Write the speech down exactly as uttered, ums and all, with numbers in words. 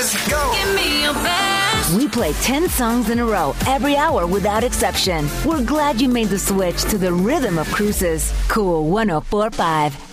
Let's go. Give me your best. We play ten songs in a row every hour without exception. We're glad you made the switch to the rhythm of Cruises. Cool one oh four point five.